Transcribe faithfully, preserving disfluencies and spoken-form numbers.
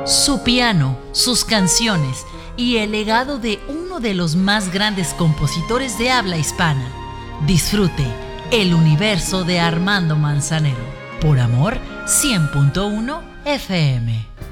Su piano, sus canciones y el legado de uno de los más grandes compositores de habla hispana. Disfrute el universo de Armando Manzanero por Amor cien punto uno F M.